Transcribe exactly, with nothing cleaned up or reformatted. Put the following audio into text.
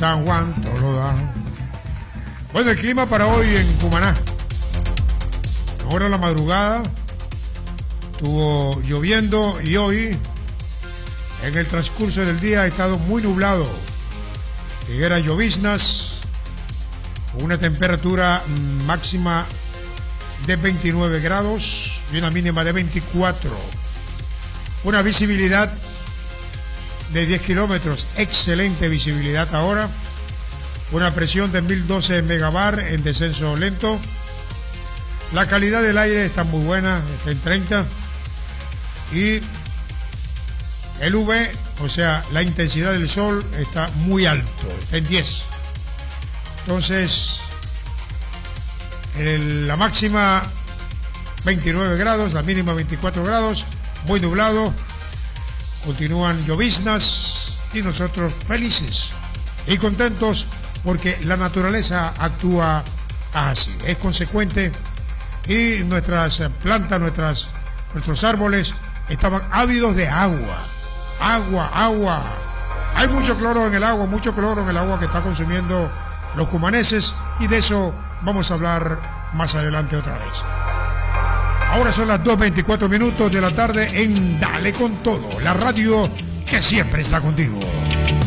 San Juan todo lo da. Bueno, el clima para hoy en Cumaná. Ahora en la madrugada estuvo lloviendo y hoy en el transcurso del día ha estado muy nublado. Ligeras lloviznas, con una temperatura máxima de veintinueve grados y una mínima de veinticuatro. Una visibilidad de diez kilómetros, excelente visibilidad ahora. Una presión de mil doce megabar en descenso lento. La calidad del aire está muy buena, está en treinta. Y el U V, o sea, la intensidad del sol está muy alto, está en diez. Entonces, el, la máxima veintinueve grados, la mínima veinticuatro grados, muy nublado, continúan lloviznas y nosotros felices y contentos porque la naturaleza actúa así, es consecuente y nuestras plantas, nuestras, nuestros árboles estaban ávidos de agua, agua, agua. Hay mucho cloro en el agua, mucho cloro en el agua que está consumiendo los cumaneses y de eso vamos a hablar más adelante otra vez. Ahora son las dos veinticuatro minutos de la tarde en Dale con Todo, la radio que siempre está contigo.